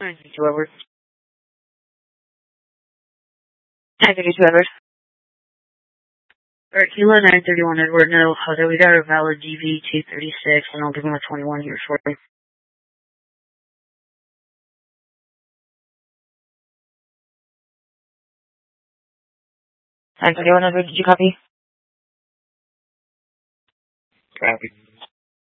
932 Edward. 932 Edward. Alright, Kilo 931 Edward, no, we got a valid DV 236, and I'll give him a 21 year shortly. 931 Edward, did you copy? Copy.